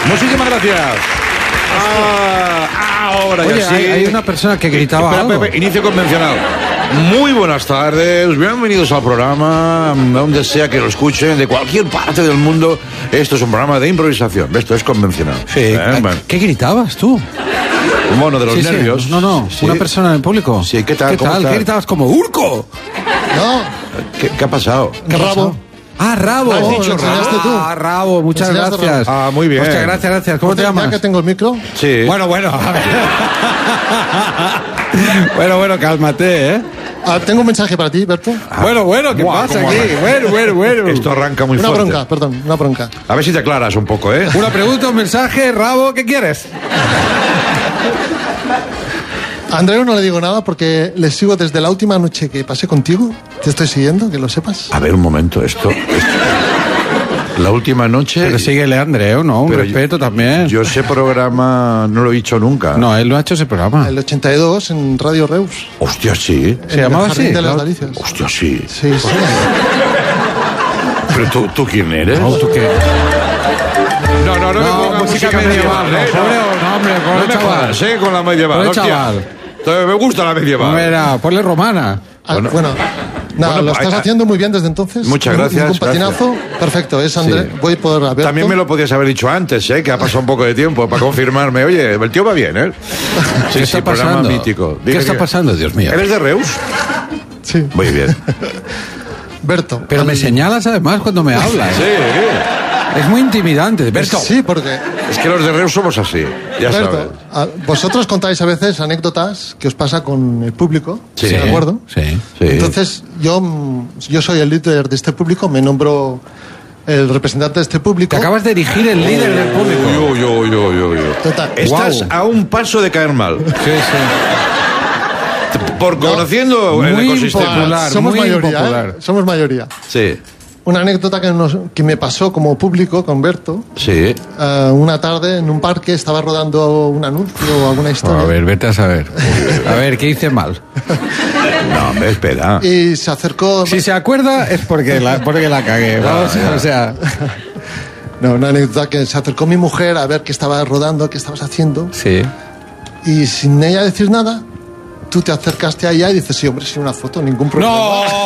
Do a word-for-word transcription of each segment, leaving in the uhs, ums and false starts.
Muchísimas gracias. Ah, ahora Oye, ya sí. hay, hay una persona que gritaba Espera, algo. espera, espera, inicio convencional. Muy buenas tardes, bienvenidos al programa, donde sea que lo escuchen, de cualquier parte del mundo. Esto es un programa de improvisación, esto es convencional. Sí. ¿Eh? Bueno. ¿Qué gritabas tú? Bueno, de los Sí, sí. nervios. No, no, Sí. una persona en el público. Sí, ¿qué tal? ¿Qué ¿Cómo tal? estás? ¿Qué gritabas como Urco? No, ¿Qué, qué ha pasado? que rabo. Ah, Rabo. ¿Has dicho Lo enseñaste Rabo? tú. Ah, Rabo, muchas Enseñaste gracias. Rabo. Ah, muy bien. Hostia, gracias, gracias. ¿Cómo te Ya llamas? que tengo el micro, Sí. Bueno, bueno, a ver. bueno, bueno, cálmate, ¿eh? ah, tengo un mensaje para ti, Berto. Bueno, bueno, ¿qué Buah, pasa cómo aquí? arranca. Bueno, bueno, bueno. Esto arranca muy Una fuerte. bronca, perdón, una bronca. A ver si te aclaras un poco, ¿eh? Una pregunta, un mensaje, Rabo, ¿qué quieres? A Andreu no le digo nada porque le sigo desde la última noche que pasé contigo. Te estoy siguiendo, que lo sepas. A ver, un momento, esto... esto- La última noche... Pero síguele, Andreu, ¿no? Un Pero respeto yo- también. Yo ese programa no lo he hecho nunca. No, él no ha hecho ese programa. El ochenta y dos en Radio Reus. Hostia, sí. ¿Se llamaba En el Jardín así? de las Claro. Delicias. Hostia, sí. Sí, sí. Pero tú, ¿tú quién eres? No, ¿tú qué? No, no, no, me No, pongas música medieval, no, ¿eh? pobre, no, hombre, pobre no me chaval. jodas, ¿eh? Con la medieval. Pobre hostia. chaval. Entonces, me gusta la medieval. Mira, ponle romana. Ah, Bueno. bueno, nada, Bueno, lo estás ah, haciendo muy bien desde entonces. Muchas Ningún- gracias, Ningún patinazo. Perfecto, es André. Sí. Voy por Alberto. También me lo podías haber dicho antes, ¿eh? Que ha pasado un poco de tiempo para confirmarme. Oye, el tío va bien, ¿eh? Sí, ¿Qué sí, está programa pasando? mítico. ¿Qué Dime está que- pasando, Dios mío? ¿Eres de Reus? Sí. Muy bien. Berto. Pero al- me señalas además cuando me hablas. Sí, Es muy intimidante. Berto. Sí, porque es que los de Reus somos así, ya sabes. Berto, a- vosotros contáis a veces anécdotas que os pasa con el público, Sí. ¿de acuerdo? Sí. Sí. Entonces, yo, mm, yo soy el líder de este público, me nombro el representante de este público. Te acabas de erigir el líder del público. Yo, yo, yo, yo, yo. Total. Estás Guau. a un paso de caer mal. Sí, sí. Por conociendo el Muy ecosistema. impopular. Somos muy mayoría, impopular. ¿eh? Somos mayoría. Sí, Una anécdota que, nos- que me pasó como público con Berto. sí. eh, una tarde en un parque estaba rodando un anuncio o alguna historia. A ver, vete a saber. A ver, ¿qué hice mal? No, hombre, espera. Y se acercó. Si se acuerda es porque la, porque la cagué. Vamos, o sea, No, una anécdota que se acercó mi mujer a ver qué estaba rodando, qué estabas haciendo. sí. Y sin ella decir nada, tú te acercaste a ella y dices, sí, hombre, sí, una foto, ningún problema.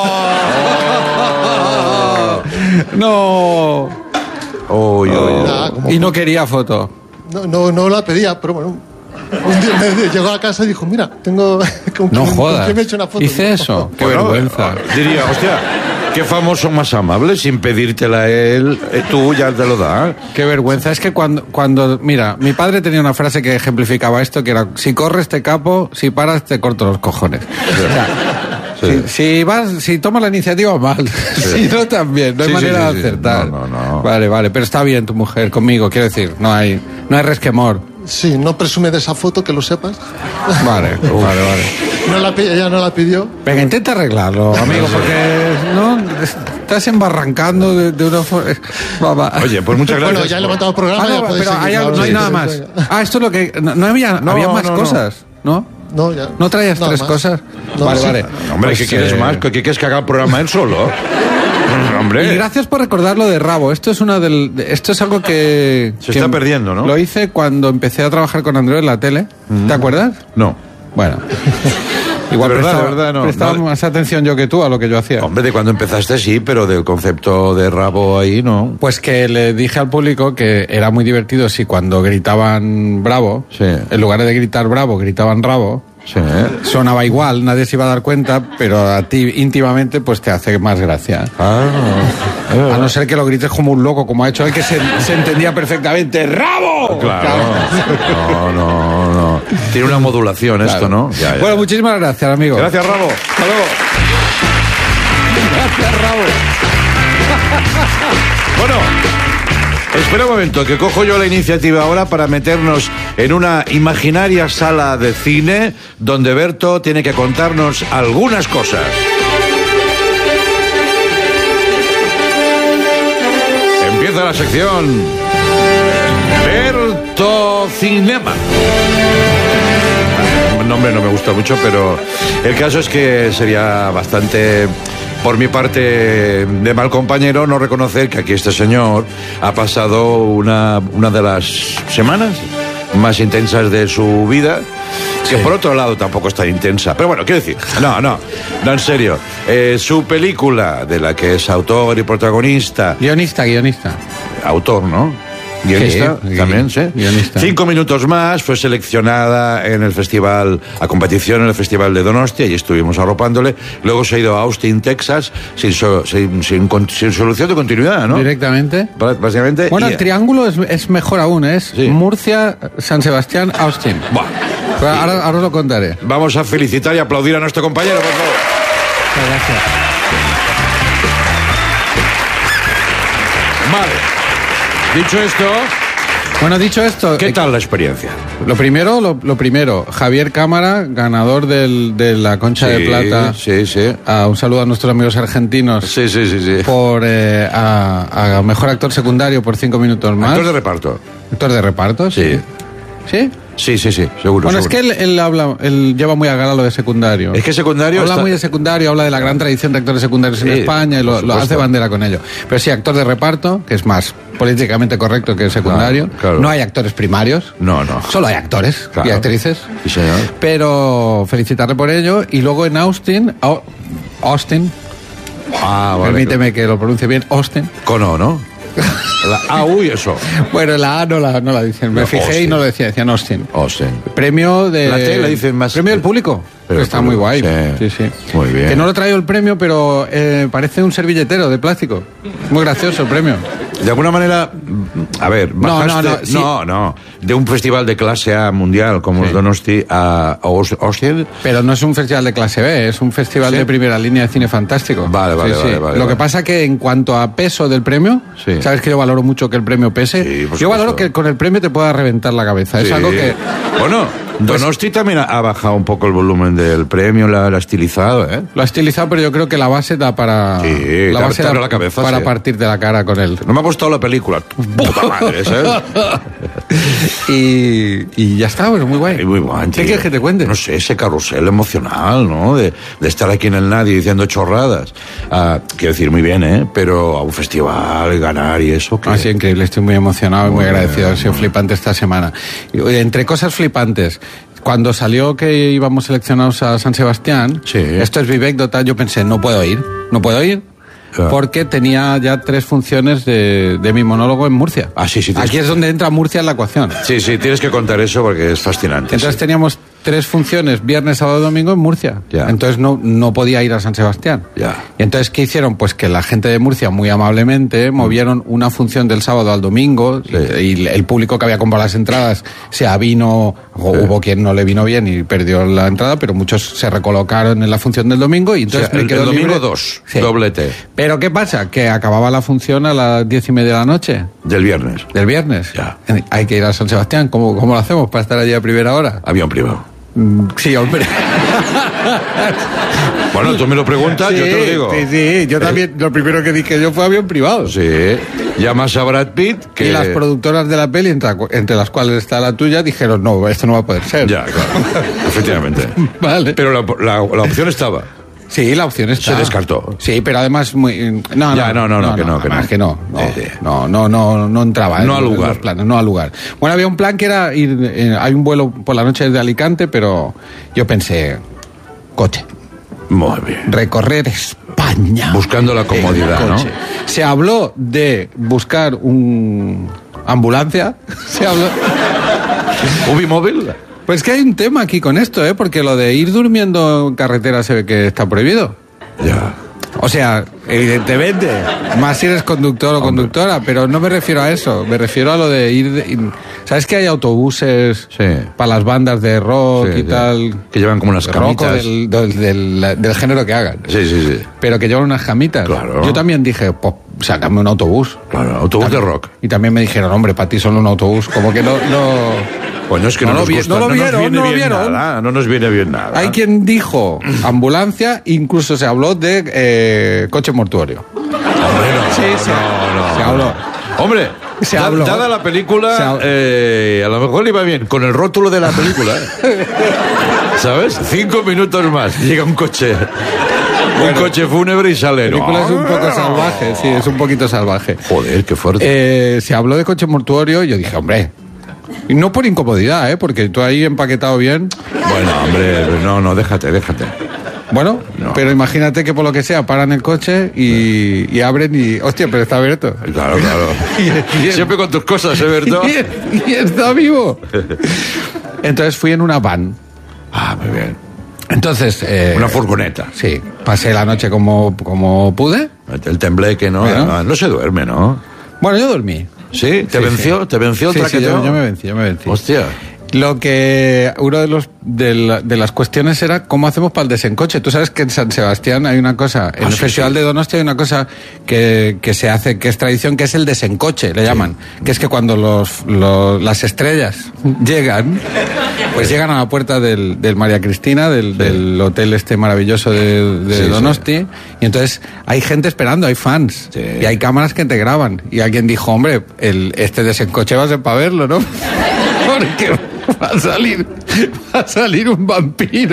¡No! ¡No! Uy, uy, uy. Nada, como- Y no quería foto. no, no, no la pedía, pero bueno. Un día me llegó a casa y dijo, mira, tengo... ¿con No quién- jodas. ¿Con quién me he hecho una foto? Hice eso. Qué Bueno, vergüenza. Diría, hostia, qué famoso más amable, sin pedírtela él, eh, tú ya te lo das. Qué vergüenza. Es que cuando, cuando, mira, mi padre tenía una frase que ejemplificaba esto, que era, si corres te capo, si paras te corto los cojones. O sea, Sí. si, si vas, si tomas la iniciativa, mal. Si no, también. No hay Sí, sí, manera sí, de sí. acertar. No, no, no. Vale, vale. Pero está bien tu mujer conmigo, quiero decir. No hay, no hay resquemor. Sí, no presume de esa foto, que lo sepas. Vale, vale, vale. No la, pi- ella no la pidió. Venga, intenta arreglarlo, amigo, porque no estás embarrancando de, de una forma. Va, va. Oye, pues muchas gracias. Bueno, ya he levantado el Ah, programa. no, ya podéis pero seguir, hay algo- no hay sí, nada sí, más. sí. Ah, esto es lo que. No, no había, No, había más no, no. cosas, ¿no? No, ya. ¿No traías Nada tres más. cosas? No, vale, sí. vale. No, hombre, Pues, ¿qué quieres eh, más? ¿Qué quieres que haga el programa él solo? Hombre. Y gracias por recordar lo de Rabo. Esto es una del, de- esto es algo que Se que está perdiendo, ¿no? Lo hice cuando empecé a trabajar con Andreu en la tele. ¿Te acuerdas? No. Bueno. Igual De verdad, prestaba, de verdad, no, prestaba no. más atención yo que tú a lo que yo hacía. Hombre, de cuando empezaste sí, pero del concepto de rabo ahí no. Pues que le dije al público que era muy divertido si cuando gritaban bravo, Sí. en lugar de gritar bravo, gritaban rabo, Sí, ¿eh? sonaba igual, nadie se iba a dar cuenta, pero a ti íntimamente pues te hace más gracia. Ah, A no ser que lo grites como un loco, como ha hecho él, que se, se entendía perfectamente. ¡Rabo! claro. No, no, no. Tiene una modulación esto, Claro. ¿no? Ya, ya. Bueno, muchísimas gracias, amigo. Gracias, Rabo. Hasta luego. Gracias, Rabo. Bueno, espera un momento, que cojo yo la iniciativa ahora para meternos en una imaginaria sala de cine donde Berto tiene que contarnos algunas cosas. Empieza la sección Berto Cinema. El nombre no me gusta mucho, pero el caso es que sería bastante por mi parte de mal compañero no reconocer que aquí este señor ha pasado una, una de las semanas más intensas de su vida, que sí. Por otro lado tampoco es tan intensa, pero bueno, quiero decir, no, no, no, en serio, eh, su película, de la que es autor y protagonista, guionista, guionista, autor, ¿no? Guionista, sí, también, sí. Guionista. Cinco minutos más, fue seleccionada en el festival, a competición en el festival de Donostia, y estuvimos arropándole. Luego se ha ido a Austin, Texas, sin, so, sin, sin, sin solución de continuidad, ¿no? Directamente. Básicamente. Bueno, y, el triángulo es, es mejor aún, es sí. Murcia, San Sebastián, Austin. Bueno, Pero ahora, ahora os lo contaré. Vamos a felicitar y aplaudir a nuestro compañero, por favor. Muchas gracias. Vale. Dicho esto... Bueno, dicho esto... ¿Qué tal la experiencia? Lo primero, lo, lo primero, Javier Cámara, ganador del, de la Concha sí, de Plata. Sí, sí. A, un saludo a nuestros amigos argentinos. Sí, sí, sí, sí. Por eh, a, a mejor actor secundario por cinco minutos más. Actor de reparto. Actor de reparto, sí. ¿Sí? Sí, sí, sí, seguro. Bueno, seguro. es que él, él habla, él lleva muy a gala lo de secundario. Es que secundario habla está... muy de secundario, habla de la gran tradición de actores secundarios sí, en España y lo, lo hace bandera con ello. Pero sí, actor de reparto, que es más políticamente correcto que secundario. Claro, claro. No hay actores primarios. No, no. Solo hay actores claro. y actrices. Sí, señor. Pero felicitarle por ello. Y luego en Austin, Austin, ah, vale, permíteme que lo pronuncie bien, Austin. Con O, ¿no? La A, U y eso. Bueno, la A no la, no la dicen. Me no, fijé Austin. y no lo decía, decían Austin. Austin. Premio de... La T la dicen más... Premio del público. Pero está muy guay. Sí. sí, sí. Muy bien. Que no lo traigo el premio, pero eh, parece un servilletero de plástico. Muy gracioso el premio. De alguna manera, a ver, bajaste, no, no, no, sí. no, no, de un festival de clase A mundial como sí. el Donosti a Austin. Pero no es un festival de clase B, es un festival ¿sí? de primera línea de cine fantástico. Vale, vale, sí, vale, sí. vale. Lo vale. que pasa que en cuanto a peso del premio, sí. sabes que yo valoro mucho que el premio pese. Sí, por yo valoro que con el premio te pueda reventar la cabeza. Sí. Es algo que... Bueno, Donosti pues, también ha bajado un poco el volumen del premio, lo ha estilizado, ¿eh? Lo ha estilizado, pero yo creo que la base da para... Sí, la base da da la cabeza, para sí. partir de la cara con él. No me ha gustado la película. Puta madre, ¿sabes? y, y ya está, pero muy guay. Muy guay, ¿Qué quieres que te cuente? No sé, ese carrusel emocional, ¿no? De, de estar aquí en el nadie diciendo chorradas. Uh, quiero decir, muy bien, ¿eh? Pero a un festival, ganar y eso... ¿qué? Ah, sí, increíble. Estoy muy emocionado y muy, muy agradecido. Ha sido flipante esta semana. Y, entre cosas flipantes... Cuando salió que íbamos seleccionados a San Sebastián, sí. esto es Vivek Dotal, yo pensé, no puedo ir, no puedo ir, claro. porque tenía ya tres funciones de, de mi monólogo en Murcia. Ah, sí, sí. Aquí que... es donde entra Murcia en la ecuación. Sí, sí, tienes que contar eso porque es fascinante. Entonces sí. teníamos tres funciones, viernes, sábado y domingo en Murcia. Ya. Entonces no, no podía ir a San Sebastián. Ya. Y entonces, ¿qué hicieron? Pues que la gente de Murcia, muy amablemente, movieron una función del sábado al domingo, sí. y, y el público que había comprado las entradas se avino, o sí. hubo quien no le vino bien y perdió la entrada, pero muchos se recolocaron en la función del domingo y entonces o sea, me quedó el domingo libre. dos, sí. doblete. Pero ¿qué pasa? Que acababa la función a las diez y media de la noche. Del viernes. Del viernes. Ya. Hay que ir a San Sebastián. ¿Cómo, cómo lo hacemos para estar allí a primera hora? Avión privado. Sí, hombre. Bueno, tú me lo preguntas, sí, yo te lo digo. Sí, sí, yo también, lo primero que dije yo fue avión privado. Sí, llamas a Brad Pitt, que... Y las productoras de la peli, entre, entre las cuales está la tuya, dijeron, no, esto no va a poder ser. Ya, claro, efectivamente. Vale. Pero la, la, la opción estaba. Sí, la opción está. Se descartó. Sí, pero además muy... No, ya, no, no, no, no, que no, que no. que no. No, sí, sí. no, no, no, no entraba. No en, al lugar. En los planes, no al lugar. Bueno, había un plan que era ir... Eh, hay un vuelo por la noche desde Alicante, pero yo pensé... Coche. Muy bien. Recorrer España. Buscando la comodidad, ¿no? Se habló de buscar un... ambulancia. Se habló... ¿Ubimóvil? Pues que hay un tema aquí con esto, ¿eh? Porque lo de ir durmiendo en carretera se ve que está prohibido. Ya. O sea, evidentemente, más si eres conductor o conductora, Hombre. pero no me refiero a eso, me refiero a lo de ir... De, ir ¿sabes que hay autobuses sí. para las bandas de rock sí, y sí. tal? Que llevan como unas camitas. Rock del, del, del, del género que hagan. Sí, sí, sí. Pero que llevan unas camitas. Claro. Yo también dije, pues, sácame un autobús. Claro, autobús también, de rock. Y también me dijeron, hombre, para ti solo un autobús. Como que no... no Bueno, es que no, no, nos lo, gusta, no lo no vieron, nos viene no lo bien vieron. Nada, no nos viene bien nada. Hay quien dijo ambulancia, incluso se habló de eh, coche mortuorio. Hombre, no, sí, no, se, no, no, se habló. Hombre, se da, habló. dada la película, eh, a lo mejor iba bien, con el rótulo de la película, ¿eh? ¿Sabes? Cinco minutos más, llega un coche Un coche fúnebre y sale. La película es un poco salvaje, sí, es un poquito salvaje. Joder, qué fuerte. Eh, se habló de coche mortuorio y yo dije, hombre, y no por incomodidad, ¿eh? Porque tú ahí empaquetado bien. Bueno, hombre, no, no, déjate, déjate. Bueno, no. Pero imagínate que por lo que sea paran el coche y, y abren y... Hostia, pero está abierto. Claro, claro. y, y, Siempre con tus cosas, ¿eh, Berto? Y, y está vivo. Entonces fui en una van. Ah, muy bien. Entonces... Eh, una furgoneta. Sí, pasé la noche como, como pude. El tembleque, ¿no? Bueno. No se duerme, ¿no? Bueno, yo dormí. ¿Sí? ¿Te sí, venció? Sí. ¿Te venció el sí, traqueteo? Sí, yo, yo me vencí, yo me vencí. Hostia. Lo que uno de los de, la, de las cuestiones era cómo hacemos para el desencoche. Tú sabes que en San Sebastián hay una cosa, en ah, el sí, Festival sí. de Donosti hay una cosa que, que se hace, que es tradición, que es el desencoche, le llaman. Sí. Que es que cuando los, los las estrellas llegan, pues llegan a la puerta del, del María Cristina, del, sí. del hotel este maravilloso de, de sí, Donosti, sí. y entonces hay gente esperando, hay fans, sí. y hay cámaras que te graban. Y alguien dijo, hombre, el, este desencoche va a ser para verlo, ¿no? Porque va a salir, va a salir un vampiro.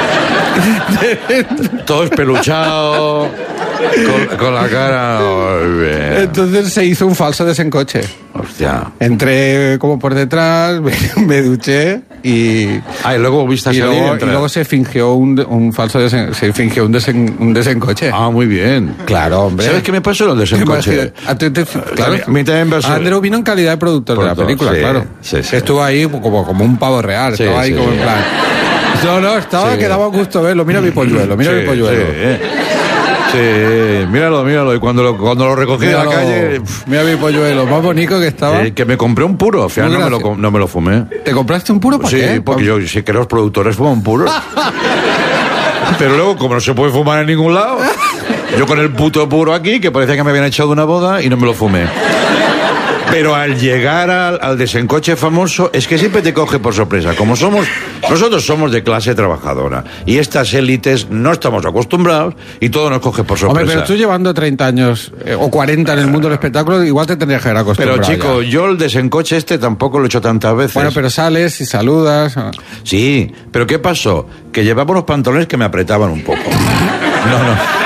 Todo espeluchado, con, con la cara. Oh, entonces se hizo un falso desencoche. Hostia. Entré como por detrás, me, me duché y... Ah, y luego viste a y salir luego, y luego se fingió un, un falso desen, se fingió un, desen, un desencoche. Ah, muy bien. Claro, hombre. ¿Sabes qué me pasó en el desencoche? A ti te, claro, a mí también pasó. Andreu vino en calidad de productor, productor de la película, sí, claro. Sí, sí. Estuvo ahí como, como un pavo real, sí, estaba ahí sí, como sí. en plan... No, no, estaba sí. que daba gusto verlo. Mira mi polluelo, mira sí, mi polluelo. Sí. Sí, míralo, míralo. Y cuando lo, cuando lo recogí de la calle... Mira mi polluelo, más bonito que estaba. Eh, que me compré un puro, al final no me, lo, no me lo fumé. ¿Te compraste un puro para sí, qué? Sí, porque yo sé que los productores fuman puros. Pero luego, como no se puede fumar en ningún lado, yo con el puto puro aquí, que parecía que me habían echado de una boda, y no me lo fumé. Pero al llegar al, al desencoche famoso, es que siempre te coge por sorpresa. Como somos, nosotros somos de clase trabajadora, y estas élites no estamos acostumbrados, y todo nos coge por sorpresa. Hombre, pero tú llevando treinta años, eh, o cuarenta en el mundo del espectáculo, igual te tendrías que haber acostumbrado. Pero chico, ya. yo el desencoche este tampoco lo he hecho tantas veces. Bueno, pero sales y saludas. Sí, pero ¿qué pasó? Que llevaba unos pantalones que me apretaban un poco. No, no.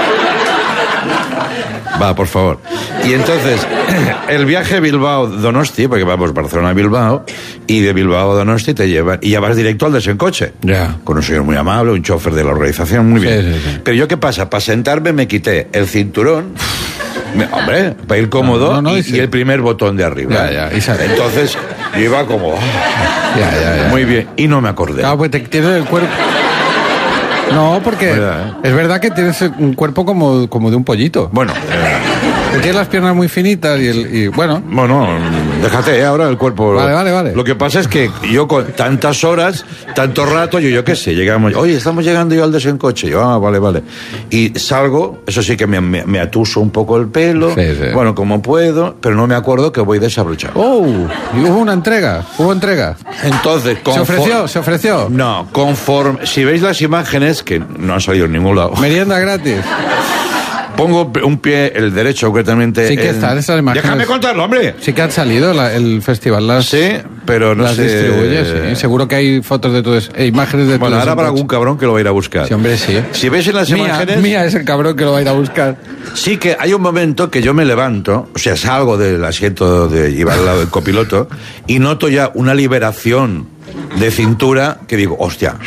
Va, por favor. Y entonces, el viaje Bilbao-Donosti, porque vamos Barcelona-Bilbao, y de Bilbao a Donosti te llevan, y ya vas directo al desencoche. Ya. Yeah. Con un señor muy amable, un chofer de la organización, muy bien. Sí, sí, sí. Pero yo, ¿qué pasa? Para sentarme me quité el cinturón, me, hombre, para ir cómodo, no, no, no, y, y, y el primer botón de arriba. Ya, ya. Y sale. Entonces, yo iba como... Ya, ya, ya. Muy bien, y no me acordé. Claro, pues te tienes el cuerpo... No, porque verdad, ¿eh? Es verdad que tienes un cuerpo como, como de un pollito. Bueno, eh... tienes las piernas muy finitas y, el, y bueno. Bueno, déjate ¿eh? Ahora el cuerpo. Vale, vale, vale. Lo que pasa es que yo con tantas horas, tanto rato, yo yo qué sé, llegamos, oye, estamos llegando yo al desencoche. Yo, ah, vale, vale. Y salgo, eso sí que me, me, me atuso un poco el pelo, sí, sí. Bueno, como puedo, pero no me acuerdo que voy desabrochado. Oh, y hubo una entrega, hubo entrega. Entonces, conforme... ¿Se ofreció? ¿Se ofreció? No, conforme, si veis las imágenes, que no han salido en ningún lado. Merienda gratis. Pongo un pie, el derecho concretamente. Sí que en... están esas imágenes. Déjame contarlo, hombre. Sí que han salido la, el festival. Las, sí, pero no las sé. distribuye, sí. Seguro que hay fotos de tu des... eh, imágenes de tu Bueno, ahora habrá algún cabrón que lo va a ir a buscar. Sí, hombre, sí. Si veis en las mía, imágenes. Mía es el cabrón que lo va a ir a buscar. Sí que hay un momento que yo me levanto, o sea, salgo del asiento de llevar al lado del copiloto y noto ya una liberación de cintura que digo, hostia.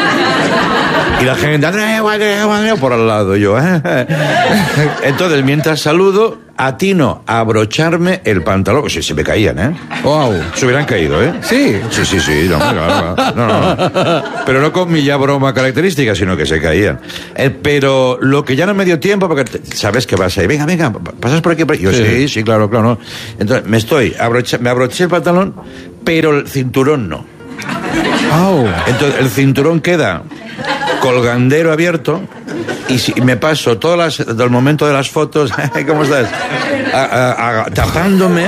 Y la gente, por al lado, yo. ¿eh? Entonces, mientras saludo, atino a abrocharme el pantalón, que si se me caían, ¿eh? Wow. Se hubieran caído, ¿eh? Sí. Sí, sí, sí. No, no, no, no. Pero no con mi ya broma característica, sino que se caían. Eh, pero lo que ya no me dio tiempo, porque te, sabes que vas ahí, venga, venga, pasas por aquí. Por aquí. Yo, sí. sí, sí, claro, claro. Entonces, me estoy, abrocha, me abroché el pantalón, pero el cinturón no. Oh. Entonces, el cinturón queda colgandero abierto y si me paso todo las, el momento de las fotos, ¿cómo estás? A, a, a, tapándome.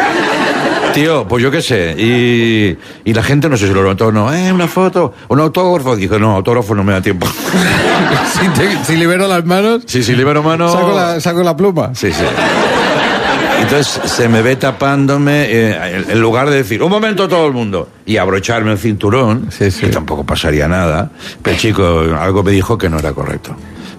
Tío, pues yo qué sé. Y, y la gente no sé si lo notó o no. Eh, una foto, un autógrafo. Dijo, no, autógrafo no me da tiempo. si, te, si libero las manos. Sí, si libero manos. Saco la, saco la pluma. Sí, sí. Entonces se me ve tapándome, eh, en lugar de decir, un momento todo el mundo, y abrocharme el cinturón, sí, sí. que tampoco pasaría nada, pero chico, algo me dijo que no era correcto. O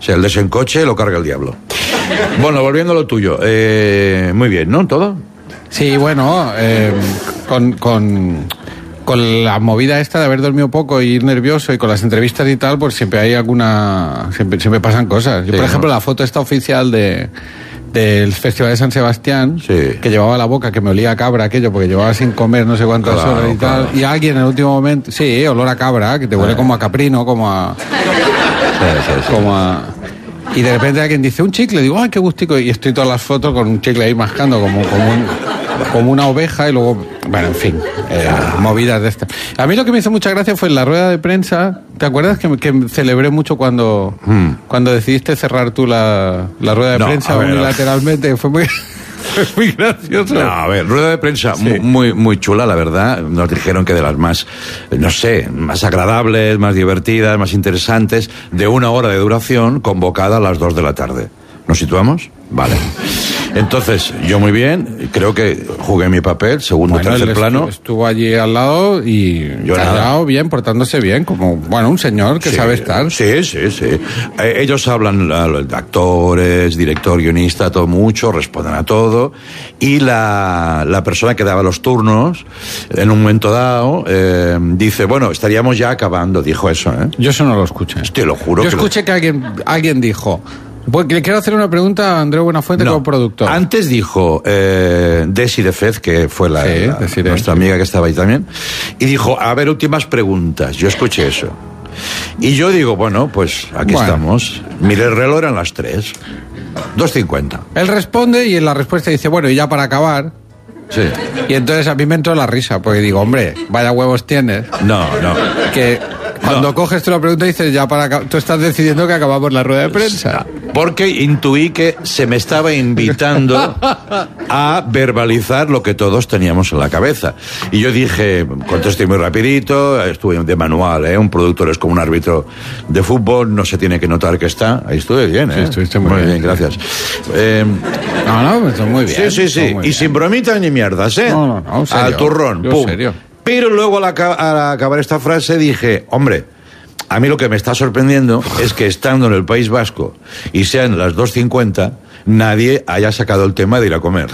sea, el desencoche lo carga el diablo. Bueno, volviendo a lo tuyo. Eh, muy bien, ¿no? ¿Todo? Sí, bueno, eh, con, con, con la movida esta de haber dormido poco y ir nervioso y con las entrevistas y tal, pues siempre hay alguna... Siempre, siempre pasan cosas. Yo, sí, por ejemplo, ¿no? La foto esta oficial de... del Festival de San Sebastián, sí, que llevaba la boca, que me olía a cabra aquello, porque llevaba sin comer no sé cuántas claro, horas y claro. tal, y alguien en el último momento, sí, olor a cabra, que te huele eh. como a caprino, como a... Sí, sí, sí. Como a... Y de repente alguien dice, un chicle, digo, ay, qué gustico, y estoy todas las fotos con un chicle ahí mascando, como, como, un, como una oveja, y luego, bueno, en fin, eh, movidas de estas. A mí lo que me hizo mucha gracia fue en la rueda de prensa, ¿te acuerdas que, que celebré mucho cuando, hmm. cuando decidiste cerrar tú la, la rueda de no, prensa ver, unilateralmente? No. Fue muy... Es muy gracioso. No, a ver, rueda de prensa sí. muy, muy chula, la verdad. Nos dijeron que de las más, no sé, más agradables, más divertidas, más interesantes, de una hora de duración, convocada a las dos de la tarde. ¿Nos situamos? Vale. Entonces, yo muy bien, creo que jugué mi papel, segundo, bueno, tercer plano. Estuvo allí al lado y yo callado, bien, portándose bien, como, bueno, un señor que sí, sabe estar. Sí, sí, sí. Eh, ellos hablan, de actores, director, guionista, todo mucho, responden a todo. Y la, la persona que daba los turnos, en un momento dado, eh, dice, bueno, estaríamos ya acabando, dijo eso, ¿eh? Yo eso no lo escuché. Te lo juro. Yo que escuché lo... que alguien, alguien dijo... Pues le quiero hacer una pregunta a Andreu Buenafuente, no, como productor. Antes dijo eh, Desi de Fez, que fue la, sí, la, Desi, nuestra sí. amiga que estaba ahí también, y dijo, a ver, últimas preguntas. Yo escuché eso. Y yo digo, bueno, pues aquí bueno. estamos. Mire, el reloj eran las tres. dos cincuenta. Él responde y en la respuesta dice, bueno, y ya para acabar... Sí. Y entonces a mí me entró la risa, porque digo, hombre, vaya huevos tienes. No, no. Que cuando no. coges tú la pregunta dices, ya para tú estás decidiendo que acabamos la rueda de prensa. Porque intuí que se me estaba invitando a verbalizar lo que todos teníamos en la cabeza. Y yo dije, contesté muy rapidito, estuve de manual, ¿eh? Un productor es como un árbitro de fútbol, no se tiene que notar que está. Ahí estuve bien, ¿eh? Sí, estuviste muy, muy bien. bien, gracias. Eh, no, no, estoy muy bien. Sí, sí, sí. Y bien. Sin bromitas ni mierdas, ¿eh? No, no, no, en serio. Al turrón, yo pum. Serio. Pero luego al, aca- al acabar esta frase dije, hombre, a mí lo que me está sorprendiendo es que estando en el País Vasco y sean las dos cincuenta, nadie haya sacado el tema de ir a comer.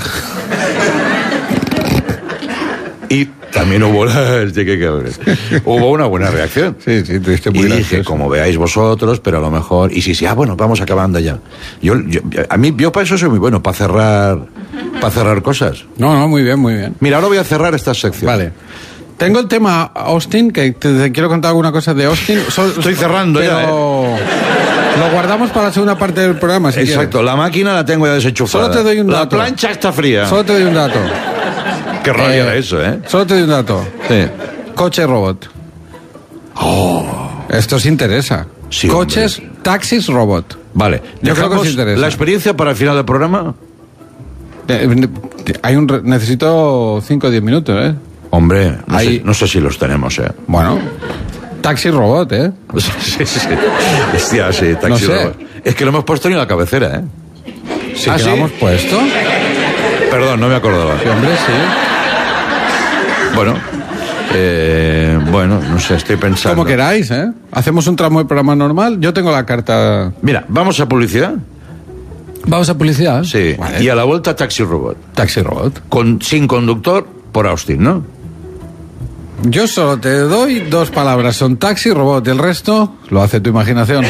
Y también hubo, la, hubo una buena reacción. Sí, sí, tuviste muy Y gracioso. dije, como veáis vosotros, pero a lo mejor... Y sí, sí, ah, bueno, vamos acabando ya. Yo, yo, a mí, yo para eso soy muy bueno, para cerrar, para cerrar cosas. No, no, muy bien, muy bien. Mira, ahora voy a cerrar esta sección. Vale. Tengo el tema Austin, que te, te quiero contar alguna cosa de Austin. Sol, Estoy cerrando pero ya, ¿eh? Lo guardamos para la segunda parte del programa, si Exacto, quieres. La máquina la tengo ya desenchufada. Solo te doy un dato. La plancha está fría. Solo te doy un dato. Qué rabia eh, era eso, ¿eh? Solo te doy un dato. Sí. Coche robot. Oh. Esto os interesa. Sí, Coches, hombre. Taxis robot. Vale. Yo creo que os interesa. ¿La experiencia para el final del programa? Eh, hay un re- necesito cinco o diez minutos, ¿eh? Hombre, no, Hay... sé, no sé si los tenemos, ¿eh? Bueno, taxi robot, ¿eh? sí, sí. Hostia, sí, taxi no sé. robot. Es que lo hemos puesto ni en la cabecera, ¿eh? ¿Sí ¿Ah, que sí? lo hemos puesto? Perdón, no me acordaba. Sí, hombre, sí. Bueno, eh, bueno, no sé, estoy pensando. Como queráis, ¿eh? Hacemos un tramo de programa normal. Yo tengo la carta. Mira, ¿vamos a publicidad? ¿Vamos a publicidad? Sí. Vale. Y a la vuelta taxi robot. Taxi robot. Con, sin conductor por Austin, ¿no? Yo solo te doy dos palabras, son taxi robot. El resto lo hace tu imaginación.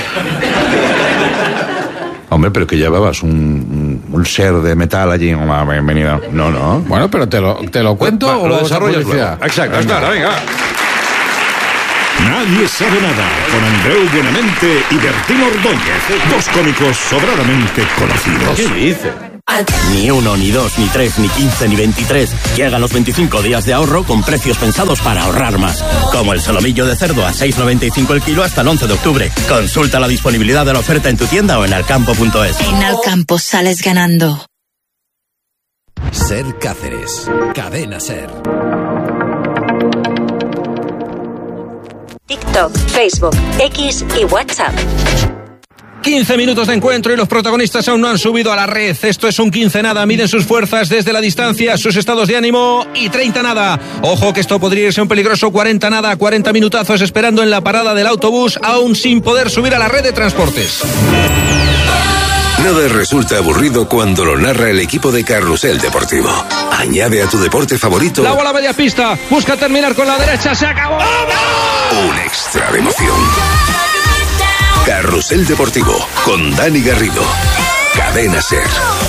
Hombre, pero que llevabas un, un ser de metal allí. Bienvenido. No, no. Bueno, pero te lo, te lo cuento Va, o lo vamos a desarrollas publicidad. luego. Exacto, hasta ahora, venga. Nadie sabe nada, con Andreu Buenamente y Bertín Ordóñez, dos cómicos sobradamente conocidos. ¿Qué dice? Ni uno, ni dos, ni tres, ni quince, ni veintitrés. Llegan los veinticinco días de ahorro con precios pensados para ahorrar más. Como el solomillo de cerdo a seis noventa y cinco el kilo hasta el once de octubre. Consulta la disponibilidad de la oferta en tu tienda o en alcampo punto es. En Alcampo sales ganando. Ser Cáceres. Cadena Ser. TikTok, Facebook, X y WhatsApp. quince minutos de encuentro y los protagonistas aún no han subido a la red. Esto es un quince nada, miden sus fuerzas desde la distancia, sus estados de ánimo, y treinta nada. Ojo que esto podría irse un peligroso cuarenta nada, cuarenta minutazos esperando en la parada del autobús, aún sin poder subir a la red de transportes. Nada resulta aburrido cuando lo narra el equipo de Carrusel Deportivo. Añade a tu deporte favorito la bola media pista, busca terminar con la derecha, se acabó. un extra de emoción. Carrusel Deportivo con Dani Garrido. Cadena SER.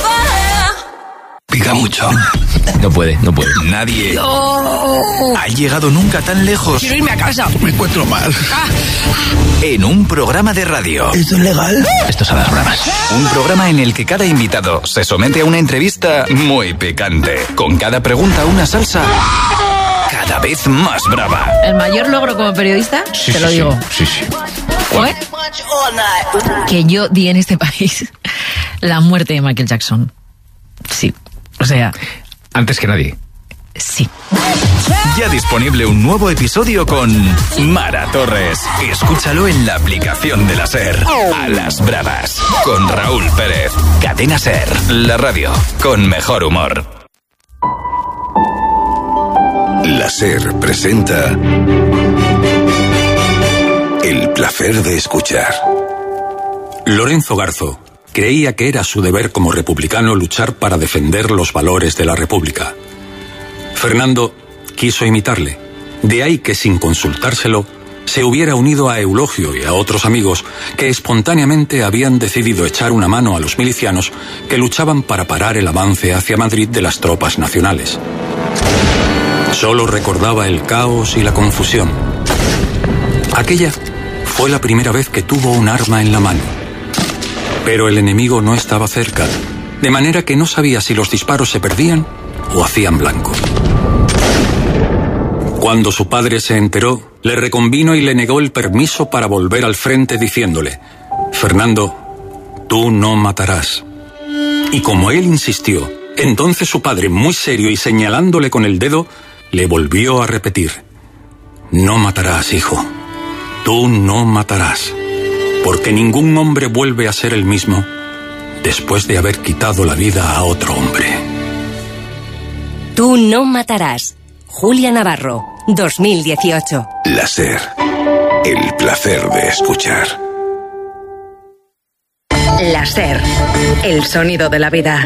Pica mucho. No puede, no puede. Nadie no. ha llegado nunca tan lejos. Quiero irme a casa. Me encuentro mal. Ah. En un programa de radio. ¿Esto es legal? Esto son las bravas. Un programa en el que cada invitado se somete a una entrevista muy picante. Con cada pregunta una salsa cada vez más brava. ¿El mayor logro como periodista? Sí, Te sí, lo digo. Sí, sí. ¿Cuál? Que yo di en este país la muerte de Michael Jackson. Sí. O sea... Antes que nadie. Sí. Ya disponible un nuevo episodio con Mara Torres. Escúchalo en la aplicación de la SER. A las bravas. Con Raúl Pérez. Cadena SER. La radio con mejor humor. La SER presenta El placer de escuchar. Lorenzo Garzo creía que era su deber como republicano luchar para defender los valores de la República. Fernando quiso imitarle, de ahí que sin consultárselo se hubiera unido a Eulogio y a otros amigos que espontáneamente habían decidido echar una mano a los milicianos que luchaban para parar el avance hacia Madrid de las tropas nacionales. Solo recordaba el caos y la confusión. Aquella fue la primera vez que tuvo un arma en la mano. Pero el enemigo no estaba cerca, de manera que no sabía si los disparos se perdían o hacían blanco. Cuando su padre se enteró, le reconvino y le negó el permiso para volver al frente diciéndole: Fernando, tú no matarás. Y como él insistió, entonces su padre, muy serio y señalándole con el dedo, le volvió a repetir: no matarás, hijo. Tú no matarás. Porque ningún hombre vuelve a ser el mismo después de haber quitado la vida a otro hombre. Tú no matarás. Julia Navarro, dos mil dieciocho. La SER. El placer de escuchar. La SER. El sonido de la vida.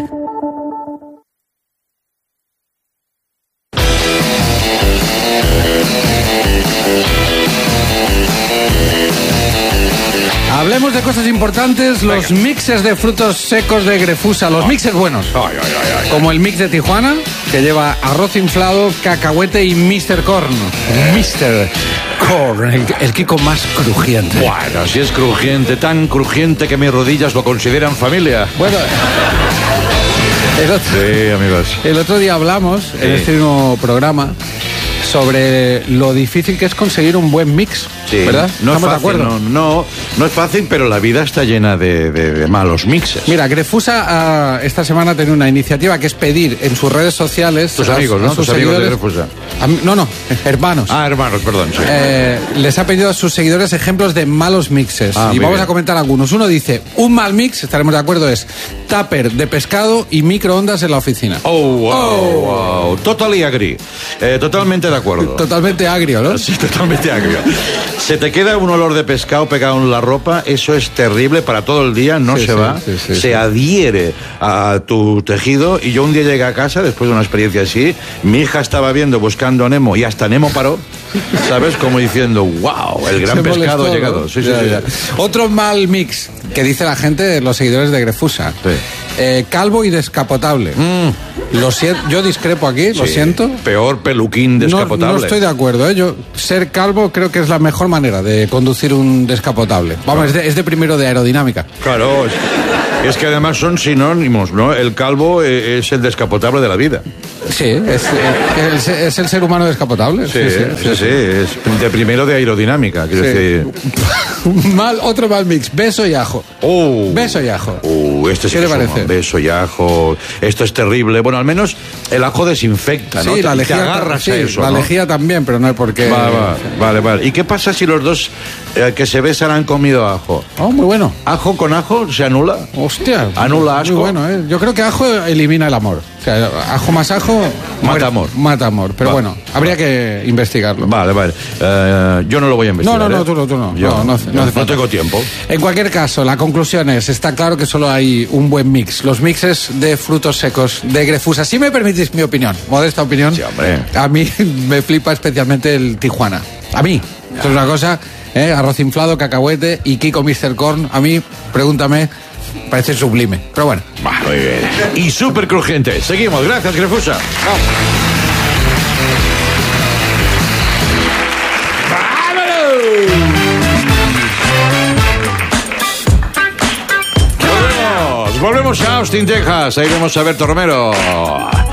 Hablemos de cosas importantes, los Venga. mixes de frutos secos de Grefusa, los mixes buenos. Ay, ay, ay, ay. Como el mix de Tijuana, que lleva arroz inflado, cacahuete y mister Corn. Eh. mister Corn, el, el Kiko más crujiente. Bueno, si es crujiente, tan crujiente que mis rodillas lo consideran familia. Bueno... El otro, sí, amigos. El otro día hablamos, sí. en este mismo programa, sobre lo difícil que es conseguir un buen mix, sí. ¿verdad? No ¿Estamos es fácil, de acuerdo? No, no, no es fácil, pero la vida está llena de, de, de malos mixes. Mira, Grefusa uh, esta semana ha tenido una iniciativa que es pedir en sus redes sociales... Tus a, amigos, ¿no? Tus amigos de Grefusa. A, no, no, hermanos. Ah, hermanos, perdón. Sí. Eh, les ha pedido a sus seguidores ejemplos de malos mixes. Ah, y vamos bien. a comentar algunos. Uno dice, un mal mix, estaremos de acuerdo, es tupper de pescado y microondas en la oficina. Oh, wow, oh. wow. Totally agree. Eh, totalmente de acuerdo. Totalmente agrio, ¿no? Sí, totalmente agrio. Se te queda un olor de pescado pegado en la ropa, eso es terrible para todo el día, no sí, se sí, va, sí, sí, se sí. adhiere a tu tejido. Y yo un día llegué a casa, después de una experiencia así, mi hija estaba viendo Buscando a Nemo y hasta Nemo paró, ¿sabes? Como diciendo, wow, el gran se pescado molestó, ha llegado. ¿no? Sí, ya, sí, ya. sí. Otro mal mix que dice la gente, los seguidores de Grefusa. Sí. Eh, calvo y descapotable. Mm. Lo siento, yo discrepo aquí, sí. lo siento. Peor peluquín descapotable. No, no estoy de acuerdo, ¿eh? Yo, ser calvo creo que es la mejor manera de conducir un descapotable. Vamos, claro. es, de, es de primero de aerodinámica. Claro, es, es que además son sinónimos, ¿no? El calvo es el descapotable de la vida. Sí, es, es, es el ser humano descapotable. Sí, sí, sí, sí, sí, es de primero de aerodinámica, quiero sí. decir. mal, otro mal mix, beso y ajo. Oh, beso y ajo. Uh, este sí ¿Qué que te parece? Un beso y ajo. Esto es terrible. Bueno, al menos el ajo desinfecta, ¿no? Sí, la te, lejía, te agarras sí, a eso, la ¿no? lejía también, pero no hay por qué. Va, va, vale, vale. ¿Y qué pasa si los dos eh, que se besan han comido ajo? Oh, muy bueno. ¿Ajo con ajo se anula? Hostia. Anula asco. Muy bueno, ¿eh? Yo creo que ajo elimina el amor. O sea, ajo más ajo... Mata muere, amor. Mata amor. Pero Va, bueno, habría va. que investigarlo. Vale, vale. Uh, yo no lo voy a investigar. No, no, no, ¿eh? tú no, tú no. Yo, no, no, hace, no, hace no tengo tiempo. En cualquier caso, la conclusión es, está claro que solo hay un buen mix. Los mixes de frutos secos de Grefusa. Si me permitís mi opinión, modesta opinión, sí, hombre. A mí me flipa especialmente el Tijuana. A mí. Ya. Esto es una cosa, ¿eh? Arroz inflado, cacahuete y Kiko mister Corn. A mí, pregúntame, parece sublime. Pero bueno. Bah, muy bien. Y súper crujiente. Seguimos. Gracias, Grefusa. Vamos. Volvemos a Austin, Texas. Ahí vemos a Berto Romero.